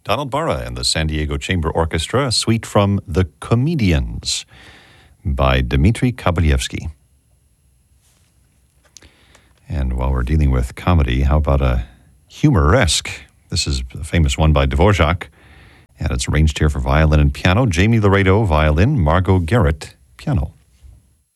Donald Barra and the San Diego Chamber Orchestra, a suite from The Comedians by Dmitri Kabalyevsky. And while we're dealing with comedy, how about a humoresque? This is a famous one by Dvorak, and it's arranged here for violin and piano. Jamie Laredo, violin, Margot Garrett, piano.